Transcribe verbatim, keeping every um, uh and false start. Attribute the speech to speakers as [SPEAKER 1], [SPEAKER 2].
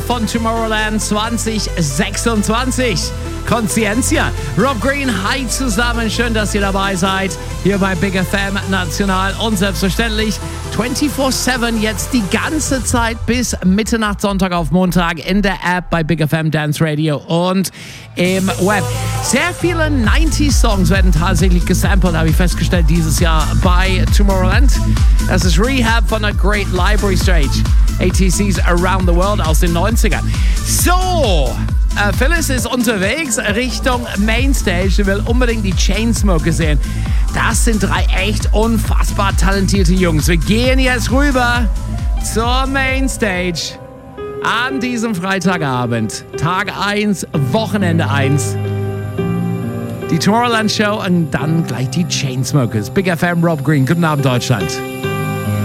[SPEAKER 1] von Tomorrowland zwanzig sechsundzwanzig. Conscientia, Rob Green, hi zusammen, schön, dass ihr dabei seid, hier bei Big F M National und selbstverständlich vierundzwanzig sieben jetzt die ganze Zeit bis Mitternacht Sonntag auf Montag in der App bei Big F M Dance Radio und im Web. Sehr viele neunziger Songs werden tatsächlich gesampelt, habe ich festgestellt, dieses Jahr bei Tomorrowland. Das ist Rehab von der Great Library Stage, A T Cs Around the World aus den neunzigern. So, Uh, Phyllis ist unterwegs Richtung Mainstage. Sie will unbedingt die Chainsmokers sehen. Das sind drei echt unfassbar talentierte Jungs. Wir gehen jetzt rüber zur Mainstage an diesem Freitagabend. Tag eins, Wochenende eins. Die Tomorrowland Show und dann gleich die Chainsmokers. Big F M, Rob Green. Guten Abend, Deutschland.